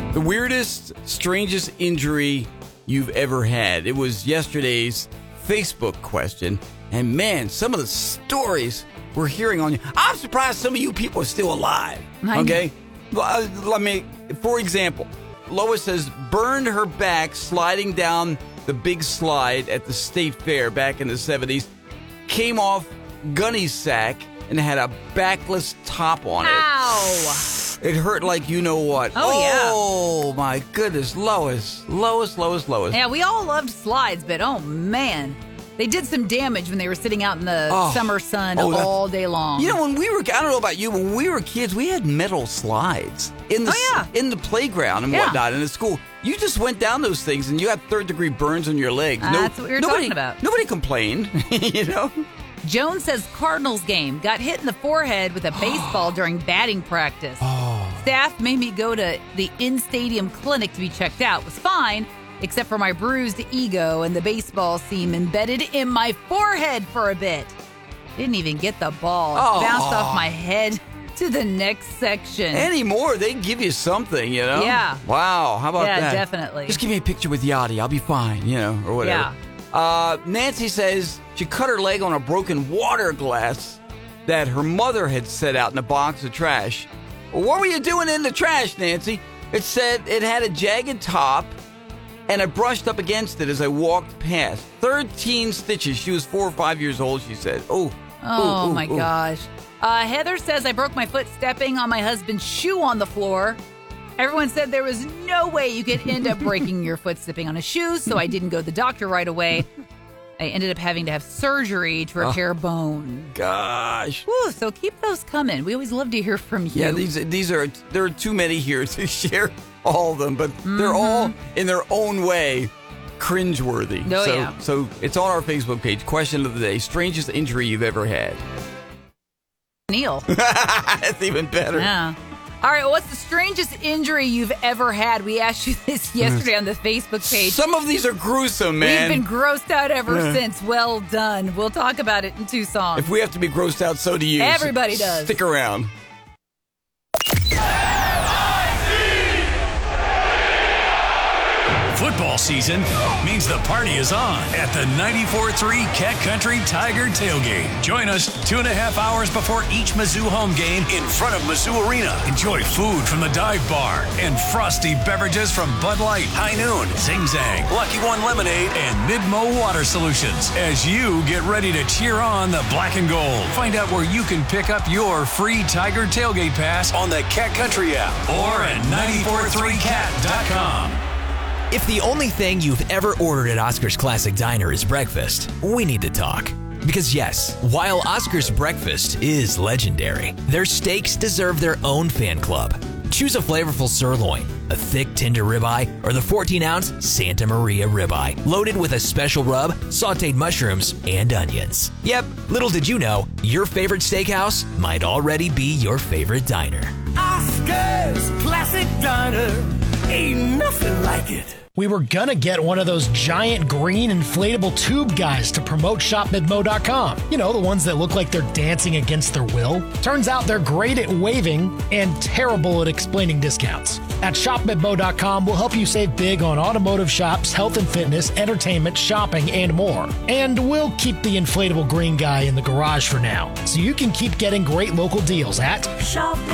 The weirdest, strangest injury you've ever had. It was yesterday's Facebook question. And man, some of the stories we're hearing on you. I'm surprised some of you people are still alive. Okay? Let me, for example, Lois says burned her back sliding down the big slide at the state fair back in the 70s. Came off gunny sack and had a backless top on it. Ow! It hurt like you know what. Oh, my goodness. Lois. Yeah, we all loved slides, but oh, man. They did some damage when they were sitting out in the summer sun all day long. You know, when we were, I don't know about you, when we were kids, we had metal slides in the playground and whatnot in the school. You just went down those things and you had third-degree burns on your legs. That's what we were talking about. Nobody complained, you know? Joan says Cardinals game. Got hit in the forehead with a baseball during batting practice. Staff made me go to the in-stadium clinic to be checked out. Was fine, except for my bruised ego and the baseball seam embedded in my forehead for a bit. Didn't even get the ball. It bounced off my head to the next section. Anymore, they give you something, you know? Yeah. Wow, how about that? Yeah, definitely. Just give me a picture with Yachty. I'll be fine, you know, or whatever. Yeah. Nancy says she cut her leg on a broken water glass that her mother had set out in a box of trash. Well, what were you doing in the trash, Nancy? It said it had a jagged top, and I brushed up against it as I walked past. 13 stitches. She was 4 or 5 years old, she said. Oh, my gosh. Heather says I broke my foot stepping on my husband's shoe on the floor. Everyone said there was no way you could end up breaking your foot stepping on a shoe, so I didn't go to the doctor right away. I ended up having to have surgery to repair a bone. Gosh. Woo, so keep those coming. We always love to hear from you. Yeah, there are too many here to share all of them, but they're all in their own way cringeworthy. So it's on our Facebook page. Question of the day: strangest injury you've ever had. Neil. That's even better. Yeah. All right, well, what's the strangest injury you've ever had? We asked you this yesterday on the Facebook page. Some of these are gruesome, man. We've been grossed out ever since. Well done. We'll talk about it in 2 songs. If we have to be grossed out, so do you. Everybody does. Stick around. Football season means the party is on at the 94.3 Cat Country Tiger Tailgate. Join us 2.5 hours before each Mizzou home game in front of Mizzou Arena. Enjoy food from the dive bar and frosty beverages from Bud Light, High Noon, Zing Zang, Lucky One Lemonade, and Midmo Water Solutions as you get ready to cheer on the black and gold. Find out where you can pick up your free Tiger Tailgate Pass on the Cat Country app or at 943cat.com. If the only thing you've ever ordered at Oscar's Classic Diner is breakfast, we need to talk. Because yes, while Oscar's breakfast is legendary, their steaks deserve their own fan club. Choose a flavorful sirloin, a thick tender ribeye, or the 14-ounce Santa Maria ribeye, loaded with a special rub, sautéed mushrooms, and onions. Yep, little did you know, your favorite steakhouse might already be your favorite diner. Oscar's Classic Diner, ain't nothing like it. We were gonna get one of those giant green inflatable tube guys to promote ShopMidmo.com. You know, the ones that look like they're dancing against their will. Turns out they're great at waving and terrible at explaining discounts. At ShopMidmo.com, we'll help you save big on automotive shops, health and fitness, entertainment, shopping, and more. And we'll keep the inflatable green guy in the garage for now, so you can keep getting great local deals at Shop